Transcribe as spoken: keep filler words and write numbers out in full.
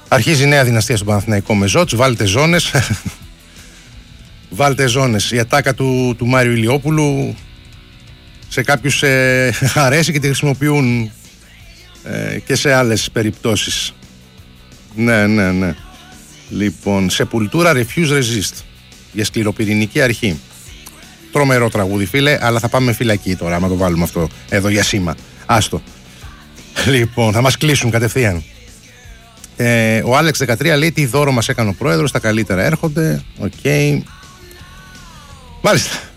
Αρχίζει η νέα δυναστεία στον Παναθηναϊκό με Ζότς. Βάλτε ζώνες. Βάλτε ζώνες. Η ατάκα του, του Μάριου Ηλιόπουλου σε κάποιους ε, αρέσει και τη χρησιμοποιούν ε, και σε άλλες περιπτώσεις. Ναι, ναι, ναι. Λοιπόν, Σεπουλτούρα Refuse Resist για σκληροπυρηνική αρχή. Τρομερό τραγούδι, φίλε, αλλά θα πάμε φυλακή τώρα άμα το βάλουμε αυτό εδώ για σήμα. Άστο. Λοιπόν, θα μας κλείσουν κατευθείαν. ε, Ο Άλεξ δεκατρία λέει τι δώρο μας έκανε ο πρόεδρος. Τα καλύτερα έρχονται. Οκ. Okay. Μάλιστα.